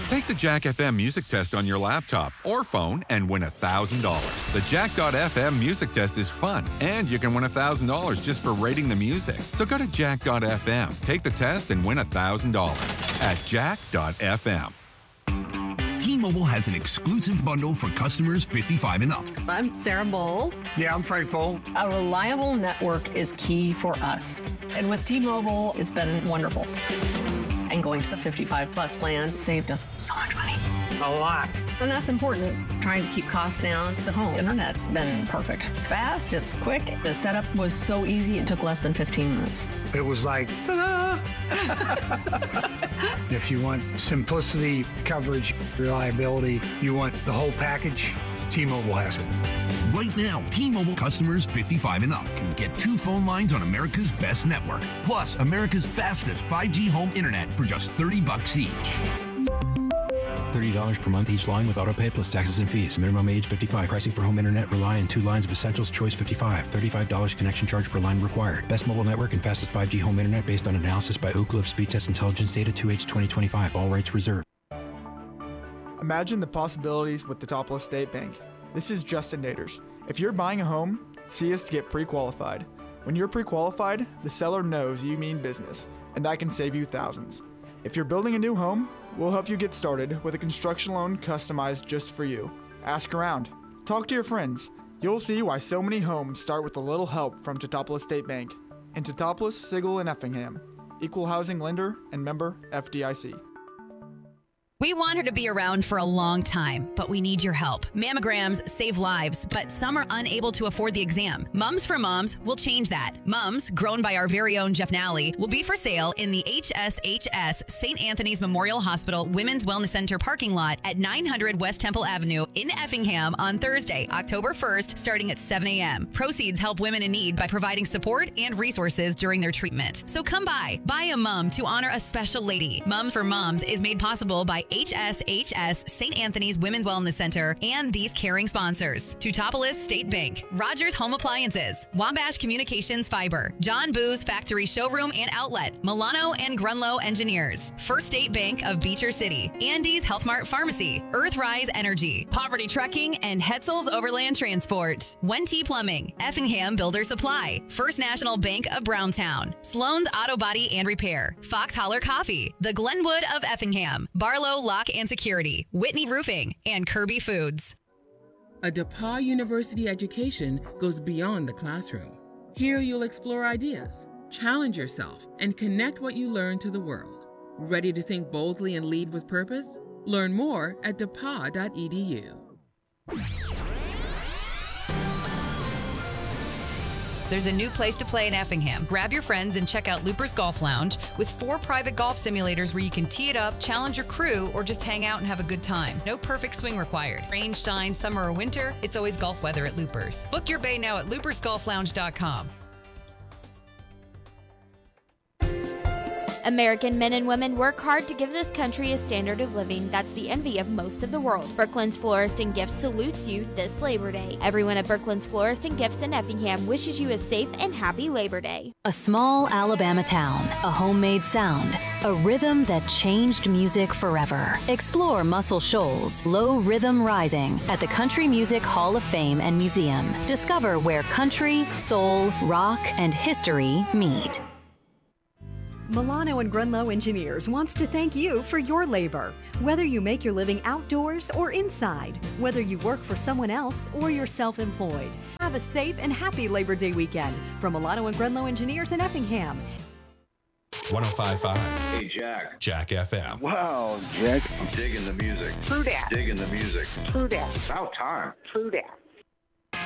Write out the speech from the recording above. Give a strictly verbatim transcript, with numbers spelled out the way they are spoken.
Take the Jack F M music test on your laptop or phone and win one thousand dollars. The Jack dot F M music test is fun, and you can win one thousand dollars just for rating the music. So go to Jack dot F M, take the test, and win one thousand dollars at Jack dot F M. T-Mobile has an exclusive bundle for customers fifty-five and up. I'm Sarah Bowl. Yeah, I'm Frank Bowl. A reliable network is key for us. And with T-Mobile, it's been wonderful. And going to the fifty-five plus plan saved us so much money. A lot. And that's important. Trying to keep costs down. The home internet's been perfect. It's fast, it's quick. The setup was so easy, it took less than fifteen minutes. It was like, ta-da! If you want simplicity, coverage, reliability, you want the whole package, T-Mobile has it. Right now, T-Mobile customers fifty-five and up can get two phone lines on America's best network, plus America's fastest five G home internet for just thirty bucks each. thirty dollars per month each line with autopay plus taxes and fees. Minimum age fifty-five. Pricing for home internet rely on two lines of Essentials Choice fifty-five. thirty-five dollars connection charge per line required. Best mobile network and fastest five G home internet based on analysis by Ookla of Speed Test Intelligence Data two H twenty twenty-five. All rights reserved. Imagine the possibilities with the Topless State Bank. This is Justin Naders. If you're buying a home, see us to get pre-qualified. When you're pre-qualified, the seller knows you mean business, and that can save you thousands. If you're building a new home, we'll help you get started with a construction loan customized just for you. Ask around. Talk to your friends. You'll see why so many homes start with a little help from Totopolis State Bank. And Totopolis, Sigel, and Effingham. Equal housing lender and member F D I C. We want her to be around for a long time, but we need your help. Mammograms save lives, but some are unable to afford the exam. Mums for Moms will change that. Mums, grown by our very own Jeff Nally, will be for sale in the H S H S Saint Anthony's Memorial Hospital Women's Wellness Center parking lot at nine hundred West Temple Avenue in Effingham on Thursday, October first, starting at seven a.m. Proceeds help women in need by providing support and resources during their treatment. So come by, buy a mum to honor a special lady. Mums for Moms is made possible by H S H S Saint Anthony's Women's Wellness Center and these caring sponsors: Tutopolis State Bank, Rogers Home Appliances, Wabash Communications Fiber, John Boo's Factory Showroom and Outlet, Milano and Grunlow Engineers, First State Bank of Beecher City, Andy's Health Mart Pharmacy, Earthrise Energy, Poverty Trucking, and Hetzel's Overland Transport, Wente Plumbing, Effingham Builder Supply, First National Bank of Browntown, Sloan's Auto Body and Repair, Fox Holler Coffee, the Glenwood of Effingham, Barlow Lock and Security, Whitney Roofing, and Kirby Foods. A DePauw University education goes beyond the classroom. Here you'll explore ideas, challenge yourself, and connect what you learn to the world. Ready to think boldly and lead with purpose? Learn more at depaw dot e d u. There's a new place to play in Effingham. Grab your friends and check out Loopers Golf Lounge with four private golf simulators where you can tee it up, challenge your crew, or just hang out and have a good time. No perfect swing required. Rain, shine, summer or winter, it's always golf weather at Loopers. Book your bay now at loopers golf lounge dot com. American men and women work hard to give this country a standard of living that's the envy of most of the world. Brooklyn's Florist and Gifts salutes you this Labor Day. Everyone at Brooklyn's Florist and Gifts in Effingham wishes you a safe and happy Labor Day. A small Alabama town, a homemade sound, a rhythm that changed music forever. Explore Muscle Shoals, Low Rhythm Rising at the Country Music Hall of Fame and Museum. Discover where country, soul, rock, and history meet. Milano and Grunlow Engineers wants to thank you for your labor. Whether you make your living outdoors or inside, whether you work for someone else or you're self-employed, have a safe and happy Labor Day weekend from Milano and Grunlow Engineers in Effingham. one oh five point five. Hey, Jack. Jack F M. Wow, Jack. I'm digging the music. True that. Digging the music. True that. About time. True that.